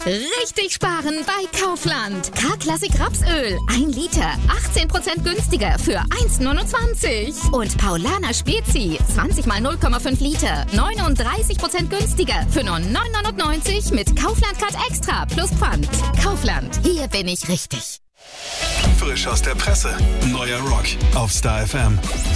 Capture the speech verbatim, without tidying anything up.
Richtig sparen bei Kaufland. K-Klassik Rapsöl. ein Liter. achtzehn Prozent günstiger für eins neunundzwanzig. Und Paulaner Spezi. zwanzig mal null Komma fünf Liter. neununddreißig Prozent günstiger für nur neun neunundneunzig mit Kaufland Card Extra plus Pfand. Kaufland. Hier bin ich richtig. Frisch aus der Presse. Neuer Rock auf Star F M.